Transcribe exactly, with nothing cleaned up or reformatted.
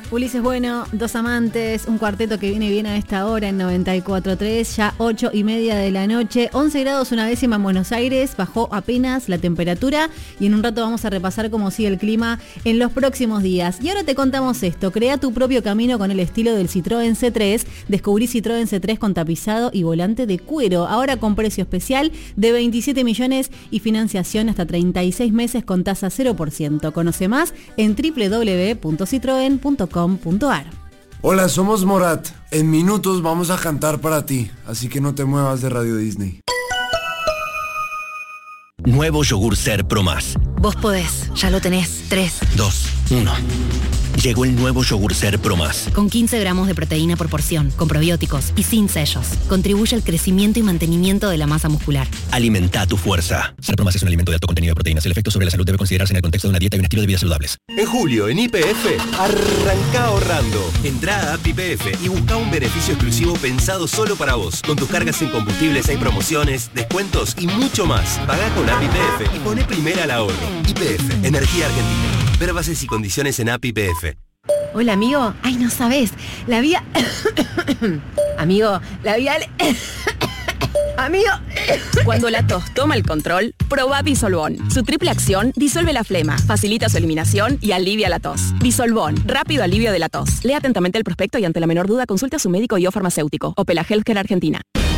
Ulises Bueno, Dos Amantes, un cuarteto que viene bien a esta hora en noventa y cuatro punto tres, ya ocho y media de la noche, once grados una décima en Buenos Aires, bajó apenas la temperatura y en un rato vamos a repasar cómo sigue el clima en los próximos días. Y ahora te contamos esto, crea tu propio camino con el estilo del Citroën C tres, descubrí Citroën C tres con tapizado y volante de cuero, ahora con precio especial de veintisiete millones y financiación hasta treinta y seis meses con tasa cero por ciento. Conoce más en doble u doble u doble u punto citroen punto com. Hola, somos Morat. En minutos vamos a cantar para ti, así que no te muevas de Radio Disney. Nuevo yogur Ser Pro Más. Vos podés, ya lo tenés. tres, dos, uno. Llegó el nuevo yogur Ser Pro Más. Con quince gramos de proteína por porción, con probióticos y sin sellos. Contribuye al crecimiento y mantenimiento de la masa muscular. Alimenta tu fuerza. Ser Pro Más es un alimento de alto contenido de proteínas. El efecto sobre la salud debe considerarse en el contexto de una dieta y un estilo de vida saludables. En julio, en Y P F, arranca ahorrando. Entrá a App Y P F y busca un beneficio exclusivo pensado solo para vos. Con tus cargas en combustibles hay promociones, descuentos y mucho más. Pagá con App Y P F y poné primera al ahorro. Y P F, Energía Argentina. Ver bases y condiciones en App Y P F. Hola, amigo. Ay, no sabés. La vía... amigo, la vía... Amigo. Cuando la tos toma el control, probá Disolvón. Su triple acción disuelve la flema, facilita su eliminación y alivia la tos. Disolvón, rápido alivio de la tos. Lea atentamente el prospecto y ante la menor duda consulte a su médico y o farmacéutico. Opela Healthcare Argentina.